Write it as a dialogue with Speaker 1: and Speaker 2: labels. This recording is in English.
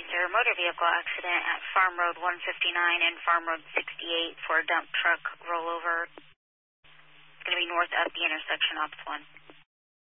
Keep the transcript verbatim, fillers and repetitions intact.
Speaker 1: sir. Motor vehicle accident at Farm Road one fifty-nine and Farm Road sixty-eight for a dump truck rollover. It's going to be north of the intersection, Ops one.